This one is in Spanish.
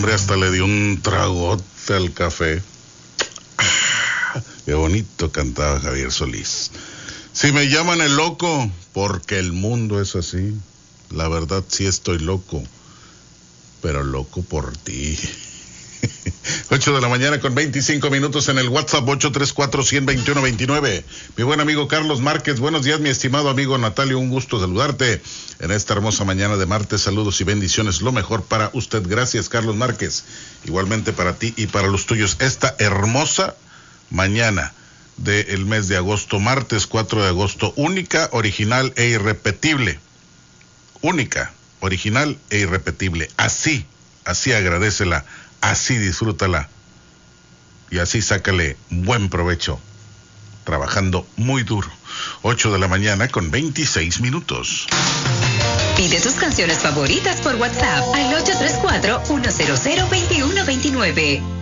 hombre, hasta le dio un tragote al café. Qué bonito cantaba Javier Solís. Si me llaman el loco, porque el mundo es así. La verdad sí estoy loco, pero loco por ti. 8:25 a.m. en el WhatsApp 834-121-29. Mi buen amigo Carlos Márquez, buenos días, mi estimado amigo Natalio, un gusto saludarte en esta hermosa mañana de martes. Saludos y bendiciones, lo mejor para usted. Gracias, Carlos Márquez. Igualmente para ti y para los tuyos. Esta hermosa mañana del mes de agosto, martes 4 de agosto, única, original e irrepetible. Única, original e irrepetible. Así agradécela. Así disfrútala y así sácale buen provecho, trabajando muy duro. 8:26 a.m. Pide tus canciones favoritas por WhatsApp al 834-100-2129.